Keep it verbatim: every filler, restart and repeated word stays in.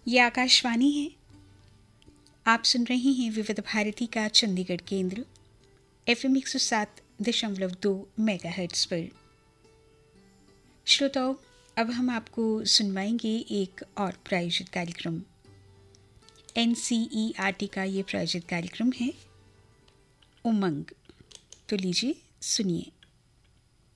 ये आकाशवाणी है। आप सुन रहे हैं विविध भारती का चंडीगढ़ केंद्र एफ एम एक सौ सात दशमलव दो मेगा हर्ट्ज पर। श्रोताओं, अब हम आपको सुनवाएंगे एक और प्रायोजित कार्यक्रम। N C E R T का ये प्रायोजित कार्यक्रम है उमंग। तो लीजिए सुनिए।